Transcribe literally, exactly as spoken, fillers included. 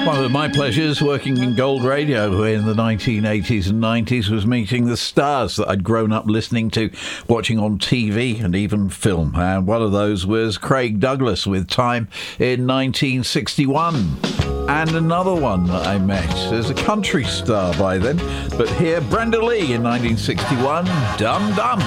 One of my pleasures working in Gold Radio in the nineteen eighties and nineties was meeting the stars that I'd grown up listening to, watching on T V and even film. And one of those was Craig Douglas with Time in nineteen sixty-one. And another one that I met as a country star by then. But here, Brenda Lee in nineteen sixty-one, Dum Dum.